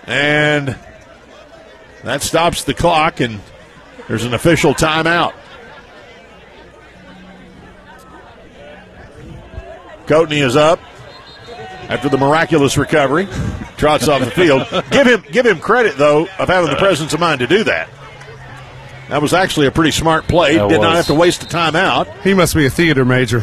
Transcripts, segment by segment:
And that stops the clock, and there's an official timeout. Coatney is up after the miraculous recovery. Trots off the field. Give him credit, though, of having the presence of mind to do that. That was actually a pretty smart play. Did not have to waste a timeout. He must be a theater major.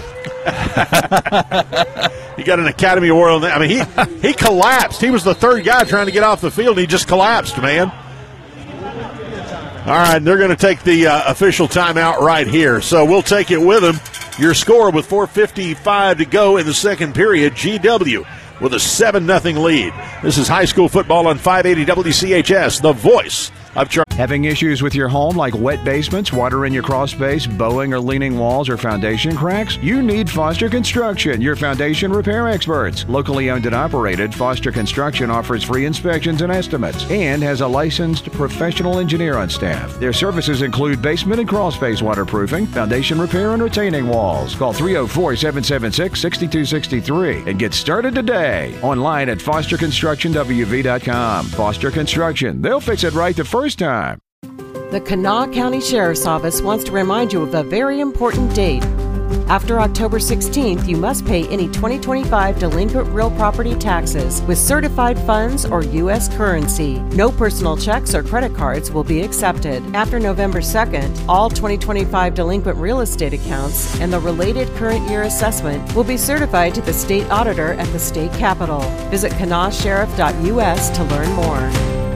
He got an Academy Award. I mean, he collapsed. He was the third guy trying to get off the field, and he just collapsed, man. All right, they're going to take the official timeout right here. So we'll take it with them. Your score with 4:55 to go in the second period, GW with a 7-0 lead. This is high school football on 580 WCHS, the voice of Charlotte. Having issues with your home like wet basements, water in your crawl space, bowing or leaning walls, or foundation cracks? You need Foster Construction, your foundation repair experts. Locally owned and operated, Foster Construction offers free inspections and estimates and has a licensed professional engineer on staff. Their services include basement and crawl space waterproofing, foundation repair, and retaining walls. Call 304-776-6263 and get started today. Online at fosterconstructionwv.com. Foster Construction. They'll fix it right the first time. The Kanawha County Sheriff's Office wants to remind you of a very important date. After October 16th, you must pay any 2025 delinquent real property taxes with certified funds or U.S. currency. No personal checks or credit cards will be accepted. After November 2nd, all 2025 delinquent real estate accounts and the related current year assessment will be certified to the state auditor at the state capitol. Visit kanawhasheriff.us to learn more.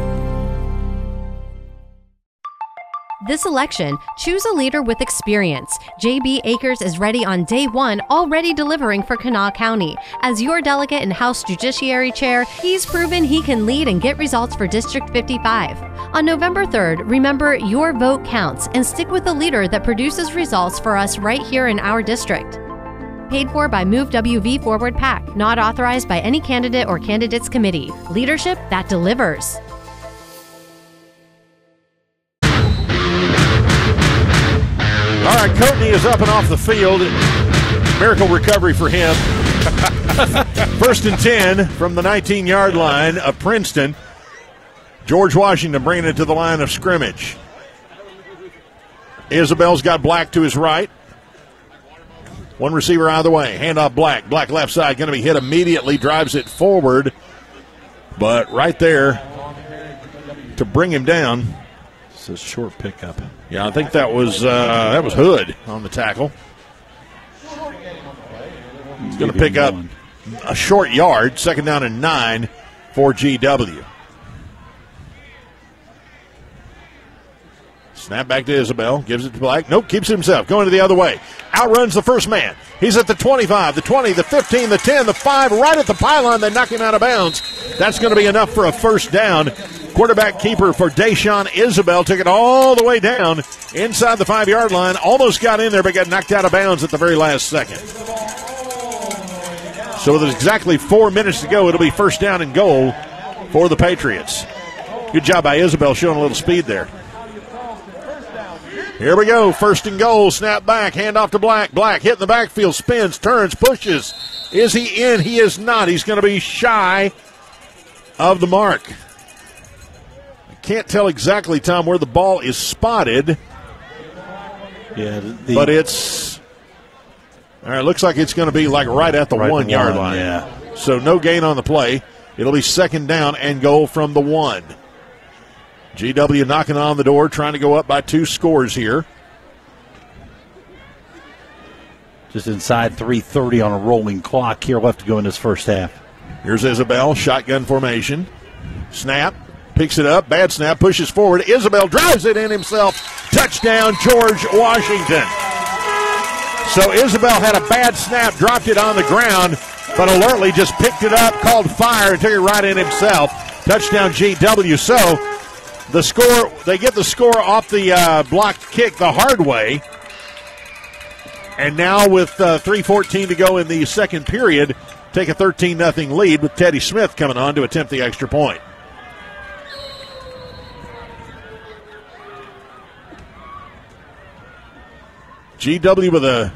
This election, choose a leader with experience. J.B. Akers is ready on day one, already delivering for Kanawha County. As your delegate and House Judiciary Chair, he's proven he can lead and get results for District 55. On November 3rd, remember your vote counts and stick with a leader that produces results for us right here in our district. Paid for by Move WV Forward PAC, not authorized by any candidate or candidates committee. Leadership that delivers. All right, Coatney is up and off the field. Miracle recovery for him. First and 10 from the 19-yard line of Princeton. George Washington bringing it to the line of scrimmage. Isabel's got Black to his right. One receiver out of the way. Handoff Black. Black left side going to be hit immediately. Drives it forward. But right there to bring him down. It's a short pickup. Yeah, I think that was Hood on the tackle. He's going to pick up a short yard, second down and 9 for GW. Snap back to Isabel, gives it to Black. Nope, keeps it himself, going to the other way. Outruns the first man. He's at the 25, the 20, the 15, the 10, the 5, right at the pylon. They knock him out of bounds. That's going to be enough for a first down. Quarterback keeper for Deshaun Isabel took it all the way down inside the 5-yard line. Almost got in there, but got knocked out of bounds at the very last second. So with exactly 4 minutes to go, it'll be first down and goal for the Patriots. Good job by Isabel showing a little speed there. Here we go, first and goal, snap back, hand off to Black. Black hitting the backfield, spins, turns, pushes. Is he in? He is not. He's going to be shy of the mark. Can't tell exactly, Tom, where the ball is spotted. Yeah, but it's all right. Looks like it's going to be like right at the 1-yard line. Yeah. So no gain on the play. It'll be second down and goal from the 1. GW knocking on the door, trying to go up by 2 scores here. Just inside 3:30 on a rolling clock here left to go in this first half. Here's Isabel, shotgun formation. Snap. Picks it up, bad snap, pushes forward. Isabel drives it in himself. Touchdown, George Washington. So Isabel had a bad snap, dropped it on the ground, but alertly just picked it up, called fire, and took it right in himself. Touchdown, GW. So the score, they get the score off the blocked kick the hard way. And now with 3:14 to go in the second period, take a 13-0 lead with Teddy Smith coming on to attempt the extra point. GW with a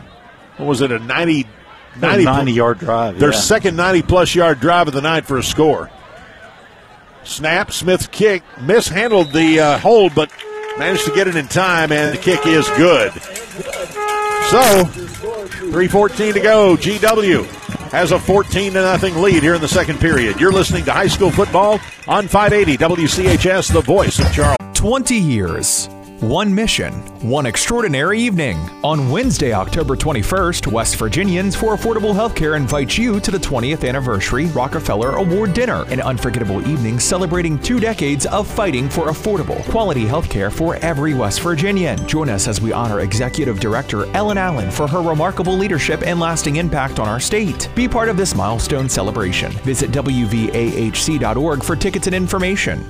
90-yard drive. Their second 90-plus yard drive of the night for a score. Snap, Smith's kick, mishandled the hold, but managed to get it in time, and the kick is good. So, 3:14 to go. GW has a 14-0 lead here in the second period. You're listening to high school football on 580 WCHS, the voice of Charles. 20 years. One mission, one extraordinary evening. On Wednesday, October 21st, West Virginians for Affordable Healthcare invites you to the 20th Anniversary Rockefeller Award Dinner, an unforgettable evening celebrating 2 decades of fighting for affordable, quality healthcare for every West Virginian. Join us as we honor Executive Director Ellen Allen for her remarkable leadership and lasting impact on our state. Be part of this milestone celebration. Visit WVAHC.org for tickets and information.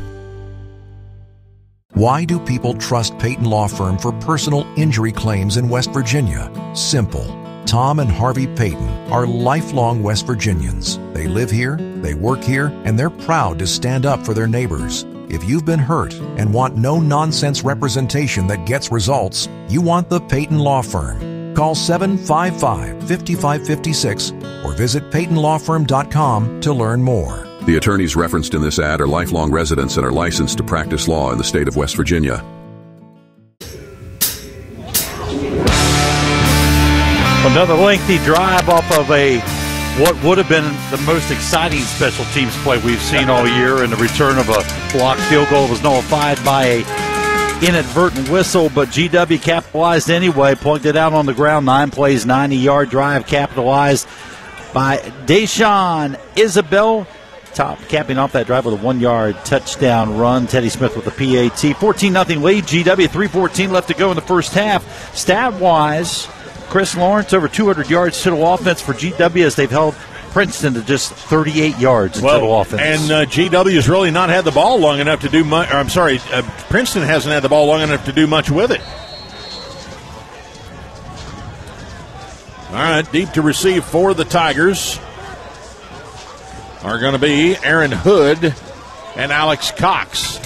Why do people trust Peyton Law Firm for personal injury claims in West Virginia? Simple. Tom and Harvey Peyton are lifelong West Virginians. They live here, they work here, and they're proud to stand up for their neighbors. If you've been hurt and want no-nonsense representation that gets results, you want the Peyton Law Firm. Call 755-5556 or visit PeytonLawFirm.com to learn more. The attorneys referenced in this ad are lifelong residents and are licensed to practice law in the state of West Virginia. Another lengthy drive off of what would have been the most exciting special teams play we've seen all year, and the return of a blocked field goal was nullified by a inadvertent whistle, but GW capitalized anyway, pointed out on the ground. 9 plays, 90-yard drive capitalized by Deshaun Isabel. Capping off that drive with a 1-yard touchdown run. Teddy Smith with the PAT. 14-0 lead. GW, 3:14 left to go in the first half. Stat-wise, Chris Lawrence over 200 yards total offense for GW as they've held Princeton to just 38 yards in total offense. And GW has really not had the ball long enough to do much. Princeton hasn't had the ball long enough to do much with it. All right, deep to receive for the Tigers are going to be Aaron Hood and Alex Cox.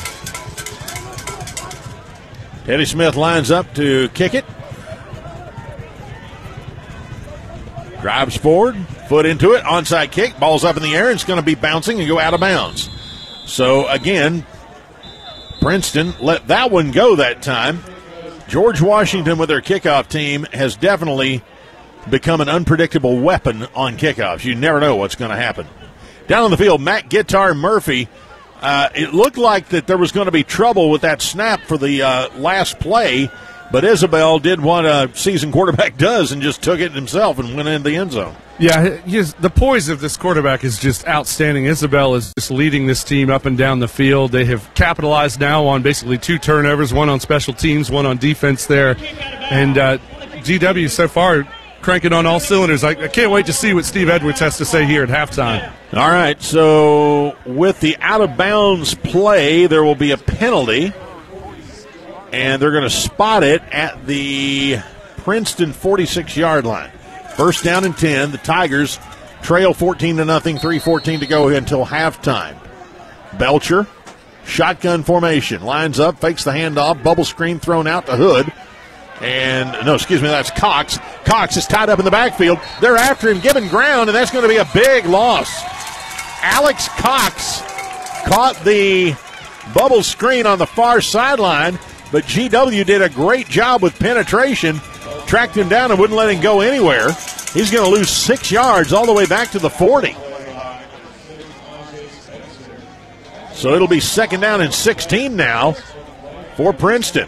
Teddy Smith lines up to kick it. Drives forward, foot into it, onside kick, ball's up in the air, and it's going to be bouncing and go out of bounds. So again, Princeton let that one go that time. George Washington with their kickoff team has definitely become an unpredictable weapon on kickoffs. You never know what's going to happen. Down on the field, Matt Guitar Murphy. It looked like that there was going to be trouble with that snap for the last play, but Isabel did what a seasoned quarterback does and just took it himself and went into the end zone. Yeah, the poise of this quarterback is just outstanding. Isabel is just leading this team up and down the field. They have capitalized now on basically 2 turnovers, one on special teams, one on defense there. And GW so far cranking on all cylinders. I can't wait to see what Steve Edwards has to say here at halftime. All right, so with the out-of-bounds play, there will be a penalty, and they're going to spot it at the Princeton 46-yard line. First down and 10. The Tigers trail 14-0, 3:14 to go until halftime. Belcher, shotgun formation, lines up, fakes the handoff, bubble screen thrown out to Hood. That's Cox. Cox is tied up in the backfield. They're after him, giving ground, and that's going to be a big loss. Alex Cox caught the bubble screen on the far sideline, but GW did a great job with penetration, tracked him down and wouldn't let him go anywhere. He's going to lose 6 yards all the way back to the 40. So it'll be 2nd down and 16 now for Princeton.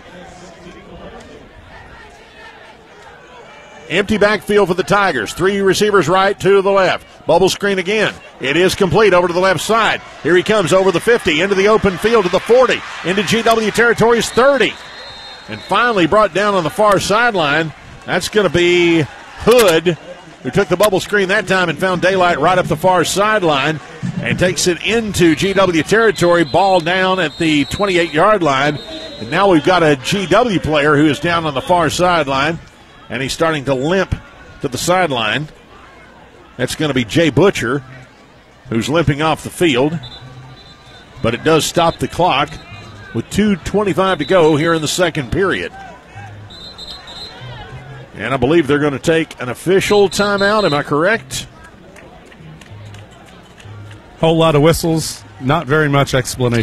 Empty backfield for the Tigers. 3 receivers right, 2 to the left. Bubble screen again. It is complete over to the left side. Here he comes over the 50, into the open field to the 40, into GW territory's 30. And finally brought down on the far sideline. That's going to be Hood, who took the bubble screen that time and found daylight right up the far sideline and takes it into GW territory. Ball down at the 28-yard line. And now we've got a GW player who is down on the far sideline, and he's starting to limp to the sideline. That's going to be Jay Butcher, who's limping off the field. But it does stop the clock with 2:25 to go here in the second period. And I believe they're going to take an official timeout. Am I correct? Whole lot of whistles Not very much explanation.